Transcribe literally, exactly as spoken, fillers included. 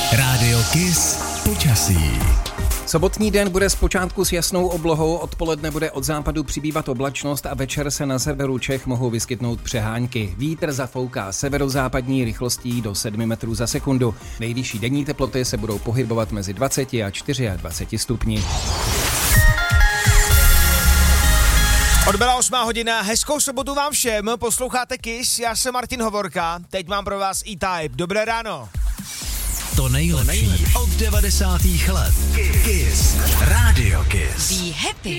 Rádio Kiss počasí. Sobotní den bude zpočátku s jasnou oblohou, odpoledne bude od západu přibývat oblačnost a večer se na severu Čech mohou vyskytnout přehánky. Vítr zafouká severozápadní rychlostí do sedmi metrů za sekundu. Nejvyšší denní teploty se budou pohybovat mezi dvaceti a dvaceti čtyřmi stupni. Odbyla osmá hodina, hezkou sobotu vám všem, posloucháte Kiss, já jsem Martin Hovorka, teď mám pro vás E-Type, dobré ráno. To nejlepší od devadesátých let. Kiss. Rádio Kiss. Be happy.